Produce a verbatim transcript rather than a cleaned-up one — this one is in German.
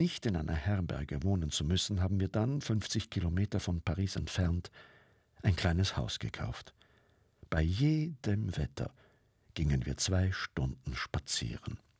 nicht in einer Herberge wohnen zu müssen, haben wir dann, fünfzig Kilometer von Paris entfernt, ein kleines Haus gekauft. Bei jedem Wetter gingen wir zwei Stunden spazieren.